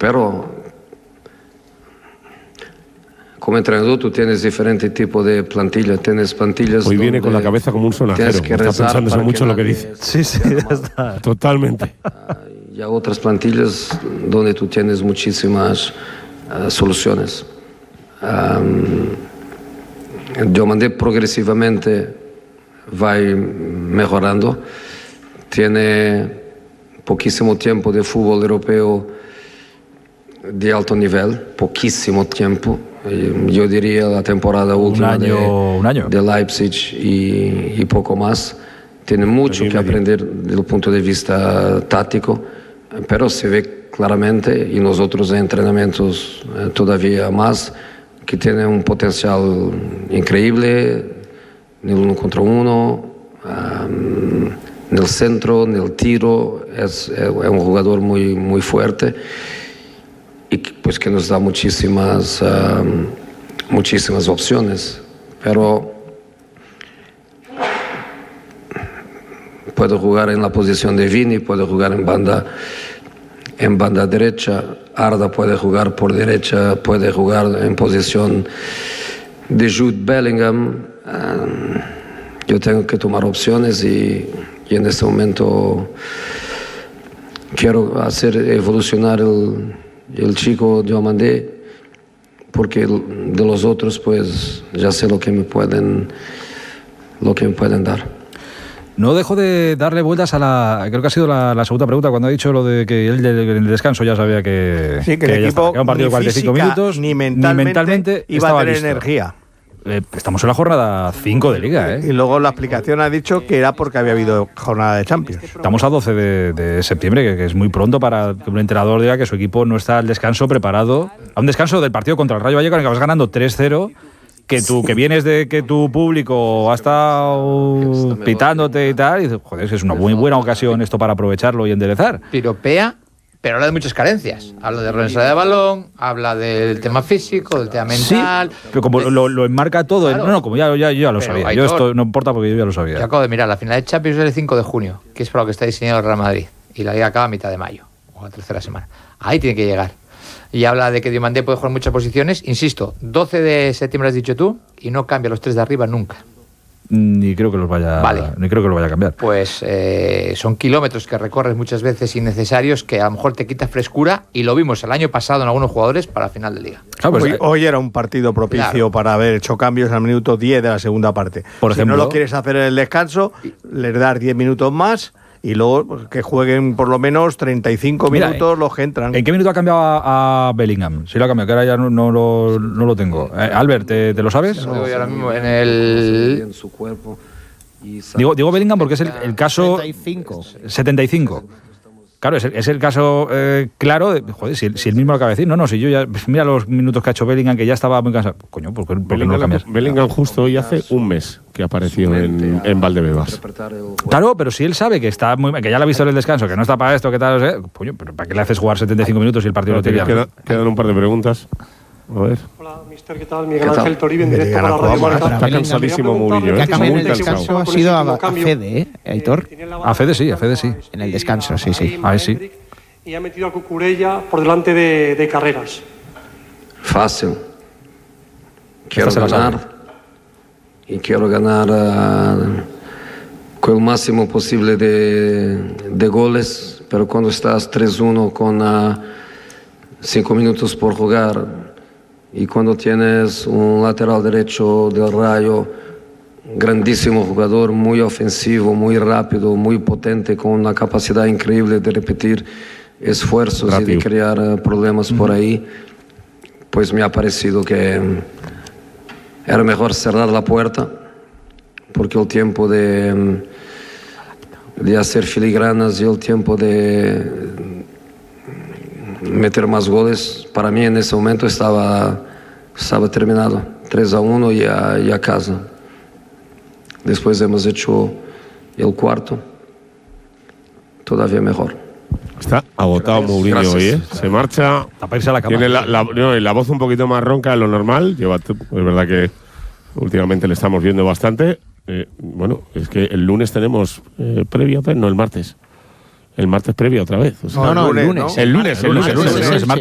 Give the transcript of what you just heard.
Pero como entrenador tú tienes diferentes tipos de plantillas. Tienes plantillas. Hoy viene con la cabeza como un sonajero. Está pensándose mucho en lo que dice. Sí, ya está. Totalmente. Y hay otras plantillas donde tú tienes muchísimas soluciones. Diomandé progresivamente va mejorando. Tiene poquísimo tiempo de fútbol europeo de alto nivel, poquísimo tiempo. Yo diría la temporada última un año. de Leipzig y poco más. Tiene mucho que aprender desde el punto de vista táctico, pero se ve claramente, y nosotros en entrenamientos todavía más, que tiene un potencial increíble en el 1 contra 1, en el centro, en el tiro. Es un jugador muy fuerte y pues que nos da muchísimas opciones, pero puede jugar en la posición de Vini, puede jugar en banda derecha. Arda puede jugar por derecha, puede jugar en posición de Jude Bellingham. Yo tengo que tomar opciones y en este momento quiero hacer evolucionar el chico Diomandé, porque de los otros pues ya sé lo que me pueden dar. No dejo de darle vueltas creo que ha sido la segunda pregunta, cuando ha dicho lo de que él en el descanso ya sabía que el equipo un partido de 45 minutos, ni mentalmente iba a tener listo. energía. Estamos en la jornada 5 de Liga, Y luego la explicación ha dicho que era porque había habido jornada de Champions. Estamos a 12 de septiembre, que es muy pronto para que un entrenador diga que su equipo no está al descanso preparado, a un descanso del partido contra el Rayo Vallecano, que vas ganando 3-0, que vienes de que tu público ha estado pitándote y tal, y dices, joder, es una muy buena ocasión esto para aprovecharlo y enderezar. Piropea, pero habla de muchas carencias. Habla de responsabilidad de balón, habla del tema físico, del tema mental. Sí, pero como lo enmarca todo. Claro. No, como ya lo sabía. Aitor, Yo esto no importa porque yo ya lo sabía. Yo acabo de mirar, la final de Champions es el 5 de junio, que es para lo que está diseñado el Real Madrid. Y la Liga acaba a mitad de mayo, o la tercera semana. Ahí tiene que llegar. Y habla de que Diomandé puede jugar en muchas posiciones. Insisto, 12 de septiembre has dicho tú, y no cambia los tres de arriba nunca. Ni creo que los vaya a cambiar. Pues son kilómetros que recorres muchas veces innecesarios, que a lo mejor te quita frescura, y lo vimos el año pasado en algunos jugadores para la final de Liga. Claro, pues, hoy era un partido propicio para haber hecho cambios al minuto 10 de la segunda parte. Por ejemplo, si no lo quieres hacer en el descanso, les das 10 minutos más y luego pues, que jueguen por lo menos 35 minutos los que entran. ¿En qué minuto ha cambiado a Bellingham? Sí lo ha cambiado, que ahora ya no lo tengo. Albert, ¿te lo sabes? Lo digo yo ahora mismo en el... Digo Bellingham porque es el caso... 75. Claro, es el caso claro de... Joder, si él mismo lo acaba de decir. No, si yo ya... Mira los minutos que ha hecho Bellingham, que ya estaba muy cansado. Coño, porque no lo cambias. Bellingham justo hoy hace un mes que apareció en Valdebebas. Claro, pero si él sabe que está que ya lo ha visto en el descanso, que no está para esto, que tal, no sé, coño, pero ¿para qué le haces jugar 75 minutos si el partido lo tiene? Quedan un par de preguntas. A ver. Hola, mister, ¿qué tal? Miguel Ángel Toribio, en directo para la Radio Marca. Está cansadísimo Mourinho, Que está en muy el descanso cansado. ha sido a Fede, Aitor. A Fede sí. En el descanso, sí. Ahí sí. Y ha metido a Cucurella por delante de Carreras. Fácil. Quiero ganar. Y quiero ganar con el máximo posible de goles, pero cuando estás 3-1 con 5 minutos por jugar y cuando tienes un lateral derecho del Rayo, grandísimo jugador, muy ofensivo, muy rápido, muy potente, con una capacidad increíble de repetir esfuerzos y de crear problemas por ahí, pues me ha parecido que era mejor cerrar la puerta, porque el tiempo de hacer filigranas y el tiempo de meter más goles, para mí en ese momento estaba terminado, 3-1 y a casa. Después hemos hecho el cuarto, todavía mejor. Está agotado Mourinho hoy, ¿eh? Se marcha. Para irse a la cama. Tiene la voz un poquito más ronca de lo normal. Es verdad que últimamente le estamos viendo bastante. Bueno, es que el lunes tenemos previa, no el martes. El martes previa otra vez. O sea, No, el lunes. El lunes.